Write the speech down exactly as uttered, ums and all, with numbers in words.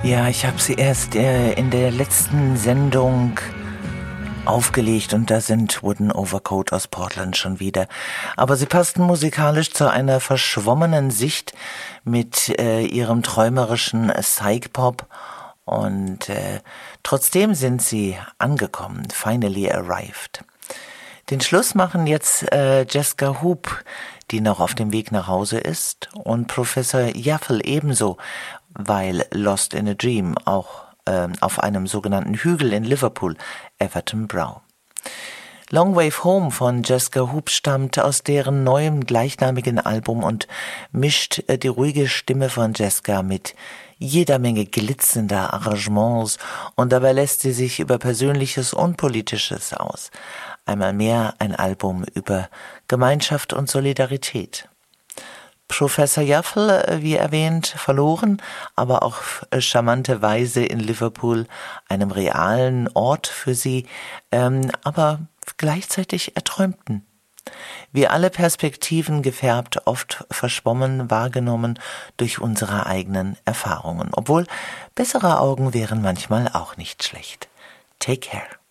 Ja, ich habe sie erst äh, in der letzten Sendung aufgelegt und da sind Wooden Overcoat aus Portland schon wieder. Aber sie passten musikalisch zu einer verschwommenen Sicht mit äh, ihrem träumerischen Psych-Pop und äh, trotzdem sind sie angekommen, finally arrived. Den Schluss machen jetzt äh, Jessica Hoop, die noch auf dem Weg nach Hause ist, und Professor Yaffle ebenso, weil Lost in a Dream auch äh, auf einem sogenannten Hügel in Liverpool, Everton Brow. Long Wave Home von Jessica Hoop stammt aus deren neuem gleichnamigen Album und mischt äh, die ruhige Stimme von Jessica mit jeder Menge glitzernder Arrangements und dabei lässt sie sich über Persönliches und Politisches aus. Einmal mehr ein Album über Gemeinschaft und Solidarität. Professor Yaffle, wie erwähnt, verloren, aber auch charmante Weise in Liverpool, einem realen Ort für sie, ähm, aber gleichzeitig erträumten. Wie alle Perspektiven gefärbt, oft verschwommen wahrgenommen durch unsere eigenen Erfahrungen. Obwohl, bessere Augen wären manchmal auch nicht schlecht. Take care.